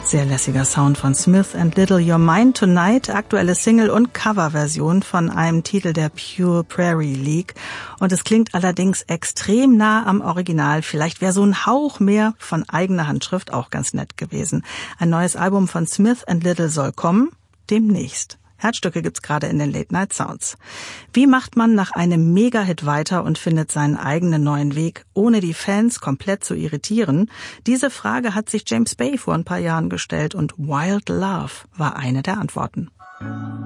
Sehr lässiger Sound von Smith & Little, You're Mine Tonight, aktuelle Single- und Coverversion von einem Titel der Pure Prairie League. Und es klingt allerdings extrem nah am Original. Vielleicht wäre so ein Hauch mehr von eigener Handschrift auch ganz nett gewesen. Ein neues Album von Smith & Little soll kommen, demnächst. Herzstücke gibt's gerade in den Late Night Sounds. Wie macht man nach einem Mega-Hit weiter und findet seinen eigenen neuen Weg, ohne die Fans komplett zu irritieren? Diese Frage hat sich James Bay vor ein paar Jahren gestellt und Wild Love war eine der Antworten.